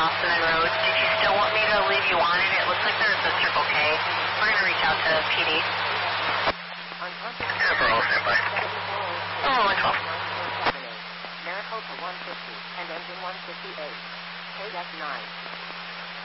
Hoffman Road. Did you still want me to leave you on it? It looks like there's a Circle K. We're going to reach out to PD. Temporal, standby. Oh, 112. Maricopa 150 and engine 158. KF9.